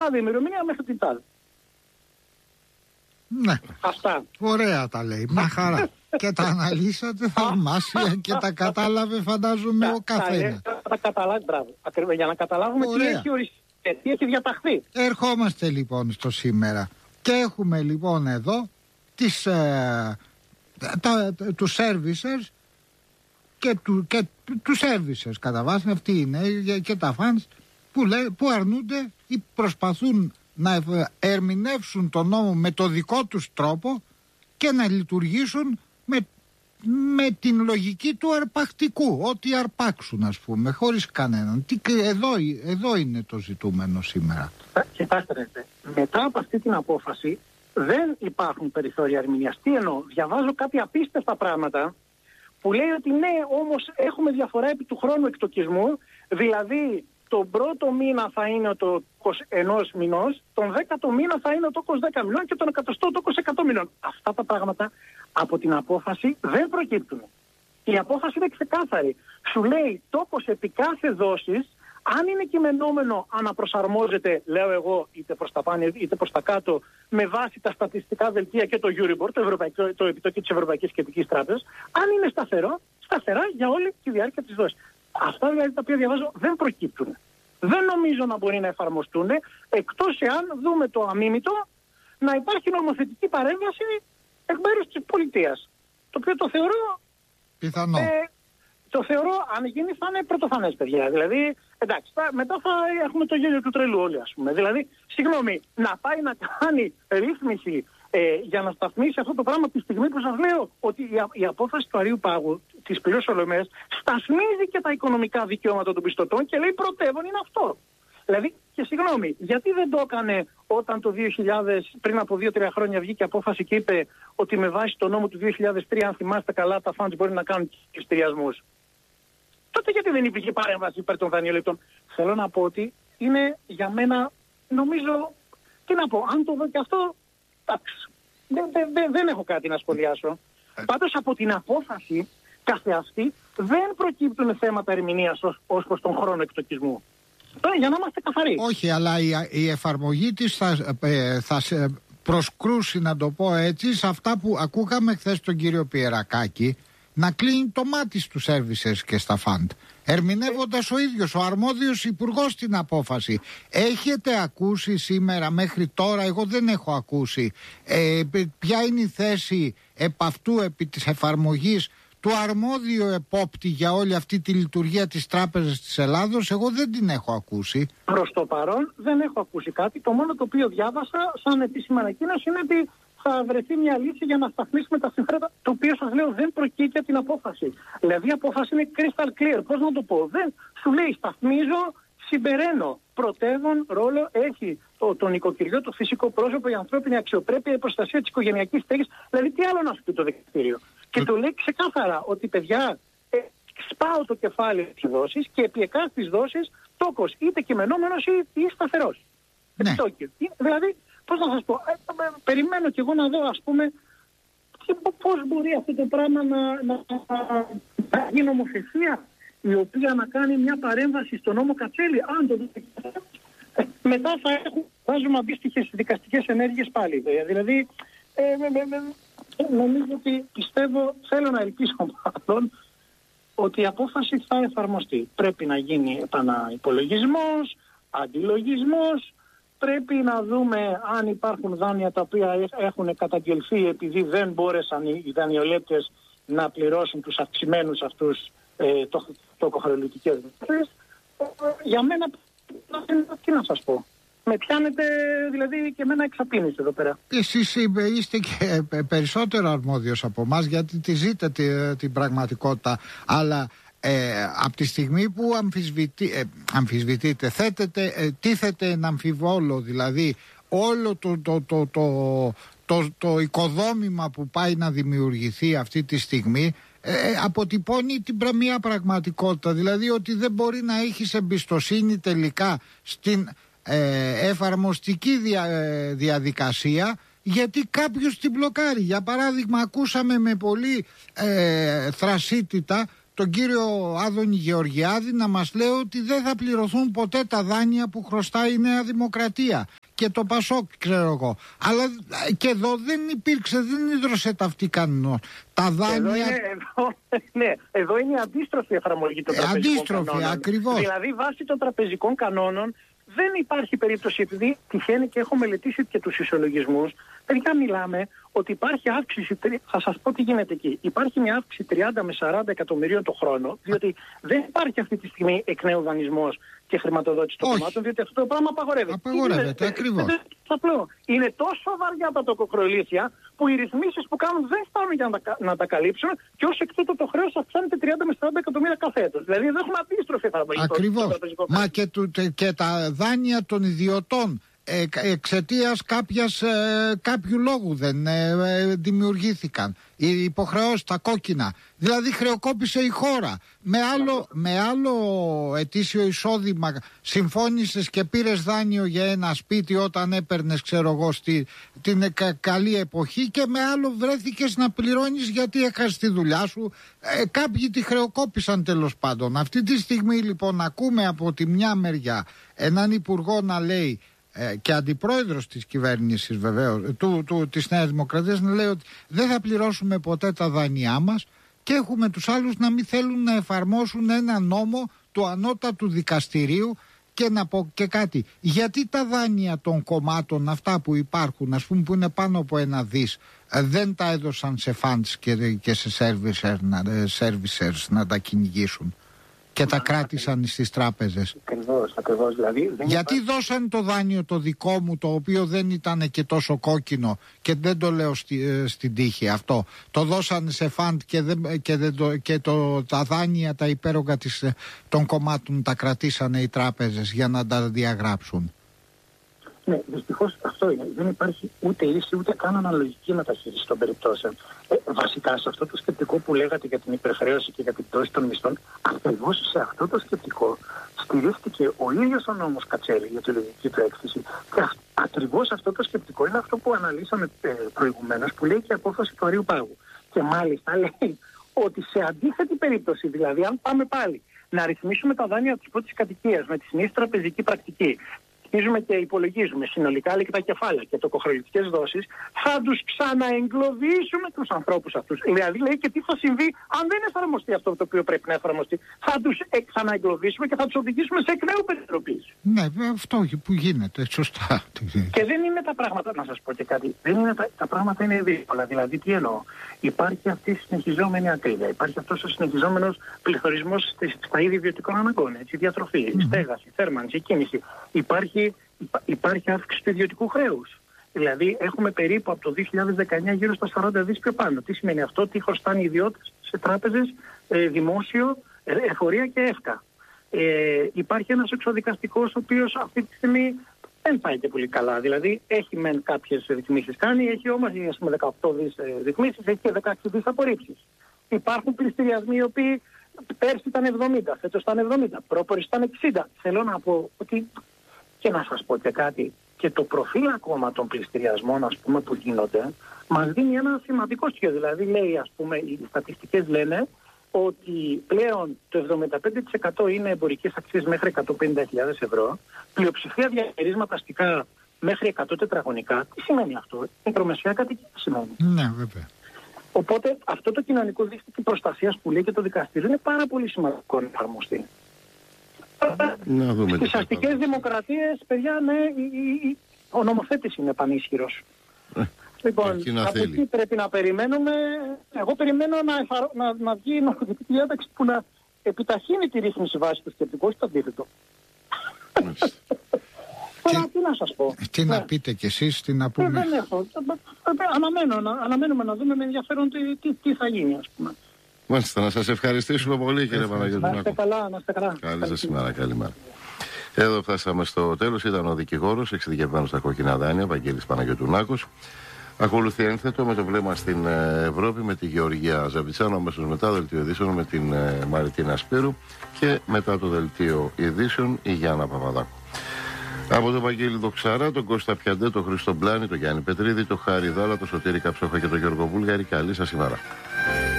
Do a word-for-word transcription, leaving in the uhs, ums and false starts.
τάδε ημερομηνία μέχρι την τάδε. Ναι. Αυτά. Ωραία τα λέει. Μια χαρά. Και τα αναλύσατε θαυμάσια και τα κατάλαβε, φαντάζομαι, ο καθένας. Τα καταλάβει, μπράβο. Ακριβώς, για να καταλάβουμε τι έχει οριστεί, τι έχει διαταχθεί. Ερχόμαστε λοιπόν στο σήμερα. Και έχουμε λοιπόν εδώ τις, ε, τα, του servicers και του, και του servicers κατά βάση, αυτοί είναι και τα fans που, λέ, που αρνούνται ή προσπαθούν να ερμηνεύσουν τον νόμο με το δικό τους τρόπο και να λειτουργήσουν με, με την λογική του αρπακτικού, ότι αρπάξουν, ας πούμε, χωρίς κανέναν. Τι, εδώ, εδώ είναι το ζητούμενο σήμερα. Κοιτάξτε, μετά από αυτή την απόφαση δεν υπάρχουν περιθώρια ερμηνείας. Τι εννοώ, διαβάζω κάποια απίστευτα πράγματα που λέει ότι ναι, όμως έχουμε διαφορά επί του χρόνου εκτοκισμού, δηλαδή τον πρώτο μήνα θα είναι το τόκος ενός μηνός, τον δέκατο μήνα θα είναι ο τόκος δέκα μηνών και τον εκατοστό τόκος εκατό μηνών. Αυτά τα πράγματα από την απόφαση δεν προκύπτουν. Η απόφαση είναι ξεκάθαρη. Σου λέει τόκος επί κάθε δόσης, αν είναι κειμενόμενο αναπροσαρμόζεται, λέω εγώ, είτε προς τα πάνω είτε προς τα κάτω, με βάση τα στατιστικά δελτία και το Euribor, το, Ευρωπαϊκό, το επιτόκιο της Ευρωπαϊκής Κεντρικής Τράπεζας, αν είναι σταθερό, σταθερά για όλη τη διάρκεια της δόσης. Αυτά δηλαδή τα οποία διαβάζω δεν προκύπτουν. Δεν νομίζω να μπορεί να εφαρμοστούν, εκτός εάν δούμε το αμίμητο να υπάρχει νομοθετική παρέμβαση εκ μέρους της πολιτείας. Το οποίο το θεωρώ... Πιθανό. Ε, το θεωρώ, αν γίνει, θα είναι πρωτοφανές, παιδιά. Δηλαδή, εντάξει, θα, μετά θα έχουμε το γέλιο του τρελού όλοι, ας πούμε. Δηλαδή, συγγνώμη, να πάει να κάνει ρύθμιση ε, για να σταθμίσει αυτό το πράγμα τη στιγμή που σας λέω ότι η, η απόφαση του Αρείου Πάγου, της πλήρους ολομέλειας, σταθμίζει και τα οικονομικά δικαιώματα των πιστωτών και λέει πρωτεύον είναι αυτό. Δηλαδή, και συγγνώμη, γιατί δεν το έκανε όταν το δύο χιλιάδες, πριν από δύο τρία χρόνια βγήκε απόφαση και είπε ότι με βάση το νόμο του δύο χιλιάδες τρία, αν θυμάστε καλά, τα funds μπορεί να κάνουν πληστηριασμούς. Τότε γιατί δεν υπήρχε παρέμβαση υπέρ των δανειοληπτών. Θέλω να πω ότι είναι για μένα, νομίζω, τι να πω, αν το δω και αυτό, εντάξει, δεν, δεν, δεν έχω κάτι να σχολιάσω. Πάντως από την απόφαση καθεαυτή δεν προκύπτουν θέματα ερμηνείας ως, ως προς τον χρόνο εκτοκισμού. Τώρα για να είμαστε καθαροί. Όχι, αλλά η, η εφαρμογή της θα, ε, θα σε προσκρούσει, να το πω έτσι, σε αυτά που ακούγαμε χθες τον κύριο Πιερακάκη, να κλείνει το μάτι στους services και στα φαντ, ερμηνεύοντας ο ίδιος ο αρμόδιος υπουργός την απόφαση. Έχετε ακούσει σήμερα μέχρι τώρα, εγώ δεν έχω ακούσει, ε, ποια είναι η θέση επ' αυτού, επί της εφαρμογής του αρμόδιου επόπτη για όλη αυτή τη λειτουργία της Τράπεζας της Ελλάδος? Εγώ δεν την έχω ακούσει. Προς το παρόν δεν έχω ακούσει κάτι. Το μόνο το οποίο διάβασα σαν επίσημη ανακοίνωση είναι ότι θα βρεθεί μια λύση για να σταθμίσουμε τα συμφέροντα, το οποίο σας λέω δεν προκύπτει από την απόφαση. Δηλαδή η απόφαση είναι crystal clear. Πώς να το πω? Δεν σου λέει σταθμίζω, συμπεραίνω. Πρωτεύον ρόλο έχει το, το νοικοκυριό, το φυσικό πρόσωπο, η ανθρώπινη αξιοπρέπεια, η προστασία της οικογενειακής στέγης. Δηλαδή τι άλλο να σου πει το δικαστήριο? Και το λέει ξεκάθαρα ότι παιδιά, ε, σπάω το κεφάλαιο της δόσης και επί εκάστης δόσης τόκος είτε κειμενόμενος ή, ή σταθερός. Ναι. Δηλαδή, πώς να σας πω, ε, ε, περιμένω κι εγώ να δω, ας πούμε, πώς μπορεί αυτό το πράγμα να, να, να γίνει νομοθεσία η οποία να κάνει μια παρέμβαση στο νόμο Κατσέλη. Αν το δείτε, ε, μετά θα έχουμε, βάζουμε αντίστοιχες δικαστικές ενέργειες πάλι. Δηλαδή, ε, ε, ε, ε, νομίζω ότι πιστεύω, θέλω να ελπίσω μάλλον, ότι η απόφαση θα εφαρμοστεί. Πρέπει να γίνει επαναυπολογισμός, αντιλογισμός, πρέπει να δούμε αν υπάρχουν δάνεια τα οποία έχουν καταγγελθεί επειδή δεν μπόρεσαν οι δανειολέπτες να πληρώσουν τους αυξημένους αυτούς ε, το, τοκοχρεωλητικές δεσμεύσεις. Για μένα, τι να σας πω. Με πιάνετε, δηλαδή και εμένα εξαπίνεις εδώ πέρα. Εσείς είστε και περισσότερο αρμόδιος από εμάς, γιατί τη ζείτε τη, την πραγματικότητα, αλλά ε, από τη στιγμή που αμφισβητεί, ε, αμφισβητείτε, θέτετε, ε, τίθεται να αμφιβόλο, δηλαδή όλο το, το, το, το, το, το οικοδόμημα που πάει να δημιουργηθεί αυτή τη στιγμή, ε, αποτυπώνει την μια πραγματικότητα, δηλαδή ότι δεν μπορεί να έχεις εμπιστοσύνη τελικά στην Ε, εφαρμοστική δια, ε, διαδικασία, γιατί κάποιος την μπλοκάρει. Για παράδειγμα, ακούσαμε με πολύ ε, θρασίτητα τον κύριο Άδωνη Γεωργιάδη να μας λέει ότι δεν θα πληρωθούν ποτέ τα δάνεια που χρωστάει η Νέα Δημοκρατία και το Πασόκ, ξέρω εγώ. Αλλά και εδώ δεν υπήρξε, δεν ίδρωσε ταυτή κανόνα. Τα δάνεια... Εδώ είναι, εδώ, ναι, εδώ είναι η αντίστροφη εφαρμογή των ε, τραπεζικών αντίστροφη, κανόνων. Ακριβώς. Δηλαδή βάσει των τραπεζικών κανόνων δεν υπάρχει περίπτωση, επειδή τυχαίνει και έχω μελετήσει και τους ισολογισμούς, τελικά μιλάμε ότι υπάρχει αύξηση, θα σας πω τι γίνεται εκεί. Υπάρχει μια αύξηση τριάντα με σαράντα εκατομμυρίων το χρόνο, διότι δεν υπάρχει αυτή τη στιγμή εκ νέου δανεισμός και χρηματοδότηση των κομμάτων, διότι αυτό το πράγμα απαγορεύεται. Απαγορεύεται, ακριβώς. Απλό. Είναι τόσο βαριά τα τοκοκρολήθια που οι ρυθμίσεις που κάνουν δεν φτάνουν για να τα, να τα καλύψουν και ως εκ τούτου το χρέος αυξάνεται τριάντα με σαράντα εκατομμύρια κάθε έτος. Δηλαδή εδώ έχουμε αντίστροφη εφαρμογή. Ακριβώς. Μα και, του, και τα δάνεια των ιδιωτών ε, εξαιτίας κάποιας, ε, κάποιου λόγου δεν ε, ε, δημιουργήθηκαν. Οι υποχρεώσεις, τα κόκκινα. Δηλαδή χρεοκόπησε η χώρα. Με άλλο, με άλλο ετήσιο εισόδημα συμφώνησες και πήρες δάνειο για ένα σπίτι όταν έπαιρνες, ξέρω εγώ, στη, την κα, καλή εποχή, και με άλλο βρέθηκες να πληρώνεις γιατί έχασες τη δουλειά σου. Ε, κάποιοι τη χρεοκόπησαν τέλος πάντων. Αυτή τη στιγμή λοιπόν ακούμε από τη μια μεριά έναν υπουργό να λέει, Ε, και αντιπρόεδρος της κυβέρνησης βεβαίως του, του, της Νέας Δημοκρατίας, να λέει ότι δεν θα πληρώσουμε ποτέ τα δάνειά μας, και έχουμε τους άλλους να μην θέλουν να εφαρμόσουν ένα νόμο του ανώτατου δικαστηρίου. Και να πω και κάτι, γιατί τα δάνεια των κομμάτων αυτά που υπάρχουν, ας πούμε, που είναι πάνω από ένα δις, δεν τα έδωσαν σε funds και, και σε servicers να, servicers να τα κυνηγήσουν και τα κράτησαν στις τράπεζες? Ακριβώς, ακριβώς. Δηλαδή, δεν γιατί υπάρχει... δώσαν το δάνειο το δικό μου, το οποίο δεν ήταν και τόσο κόκκινο, και δεν το λέω στη, στην τύχη αυτό, το δώσαν σε φαντ και, δεν, και, δεν το, και το, τα δάνεια τα υπέρογκα της, των κομμάτων τα κρατήσανε οι τράπεζες για να τα διαγράψουν? Ναι, δυστυχώς αυτό είναι. Δεν υπάρχει ούτε ίση ούτε καν αναλογική μεταχείριση των περιπτώσεων. Ε, βασικά σε αυτό το σκεπτικό που λέγατε για την υπερχρέωση και για την πτώση των μισθών, ακριβώς σε αυτό το σκεπτικό στηρίχθηκε ο ίδιος ο νόμος Κατσέλη για τη λογική του έκθεση. Και ακριβώς αυτό το σκεπτικό είναι αυτό που αναλύσαμε ε, προηγουμένως, που λέει και η απόφαση του Αρείου Πάγου. Και μάλιστα λέει ότι σε αντίθετη περίπτωση, δηλαδή αν πάμε πάλι να ρυθμίσουμε τα δάνεια της πρώτης κατοικίας με τη συνήθη τραπεζική πρακτική, ρυθμίζουμε και υπολογίζουμε συνολικά και τα κεφάλαια και τοκοχρεωτικές δόσεις, θα τους ξαναεγκλωβίσουμε τους ανθρώπους αυτούς. Δηλαδή λέει και τι θα συμβεί αν δεν εφαρμοστεί αυτό το οποίο πρέπει να εφαρμοστεί. Θα τους ξαναεγκλωβίσουμε και θα τους οδηγήσουμε σε εκ νέου περιτροπής. Ναι, αυτό που γίνεται, σωστά. Και δεν είναι τα πράγματα, να σας πω και κάτι, δεν είναι τα, τα πράγματα είναι δύσκολα. Δηλαδή τι εννοώ? Υπάρχει αυτή η συνεχιζόμενη ακρίβεια, υπάρχει αυτός ο συνεχιζόμενος πληθωρισμός στα είδη βιωτικών αναγκών, έτσι, διατροφή, mm-hmm. στέγαση, θέρμανση, κίνηση. Υπάρχει, υπά, υπάρχει αύξηση του ιδιωτικού χρέους. Δηλαδή έχουμε περίπου από το δύο χιλιάδες δεκαεννιά γύρω στα σαράντα δις πιο πάνω. Τι σημαίνει αυτό? Τι χρωστάνε οι ιδιώτες σε τράπεζες, ε, δημόσιο, ε, εφορία και ΕΦΚΑ. Ε, υπάρχει ένας εξοδικαστικός ο οποίος αυτή τη στιγμή δεν πάει και πολύ καλά. Δηλαδή έχει μεν κάποιες ρυθμίσεις κάνει, έχει όμως ας πούμε δεκαοκτώ δις ρυθμίσεις, έχει και δεκαέξι δις απορρίψεις. Υπάρχουν πληστηριασμοί οι οποίοι πέρσι ήταν εβδομήντα, φέτος ήταν εβδομήντα, πρόπορες ήταν εξήντα. Θέλω να πω ότι, και να σας πω και κάτι, και το προφίλ ακόμα των πληστηριασμών ας πούμε που γίνονται μας δίνει ένα σημαντικό στοιχείο. Δηλαδή λέει, ας πούμε, οι στατιστικές λένε ότι πλέον το εβδομήντα πέντε τοις εκατό είναι εμπορικές αξίες μέχρι εκατόν πενήντα χιλιάδες ευρώ, πλειοψηφία διαμερίσματα αστικά μέχρι εκατό τετραγωνικά. Τι σημαίνει αυτό? Μικρομεσαία κατοικία σημαίνει. Ναι, βέβαια. Οπότε αυτό το κοινωνικό δίκτυο προστασίας που λέει και το δικαστήριο είναι πάρα πολύ σημαντικό να εφαρμοστεί. Στις αστικές δημοκρατίες, παιδιά, ναι, η, η, η, ο νομοθέτης είναι πανίσχυρος. Λοιπόν, από εκεί πρέπει να περιμένουμε. Εγώ περιμένω να, εφαρ... να, να βγει η νομοθετική διάταξη που να επιταχύνει τη ρύθμιση βάση του σκεπτικού, όχι το αντίθετο. Τώρα τι να σας πω. Τι να πείτε κι εσείς, τι να πούμε. Δεν έχω. Αναμένω, αναμένουμε να δούμε με ενδιαφέρον τι, τι, τι θα γίνει, ας πούμε. Μάλιστα, να σας ευχαριστήσουμε πολύ, κύριε Παναγιωτουνάκο. Να είστε καλά, να είστε καλά. Καλή σας ημέρα, καλημέρα. Εδώ φτάσαμε στο τέλος. Ήταν ο δικηγόρος εξειδικευμένος στα κόκκινα δάνεια, Βαγγέλης Παναγιωτουνάκος. Ακολουθεί ένθετο με το βλέμμα στην Ευρώπη με τη Γεωργία Ζαβιτσάνο, αμέσως μετά δελτίο ειδήσεων με την Μαριτίνα Σπύρου και μετά το δελτίο ειδήσεων η Γιάννα Παπαδάκου. Από τον Βαγγέλη Δοξάρα, τον Κώστα Πιαντέ, τον Χρήστο Μπλάνη, τον Γιάννη Πετρίδη, τον Χάρη Δάλα, τον Σωτήρη Καψόχα και τον Γιώργο Βούλγαρη. Καλή σας ημέρα.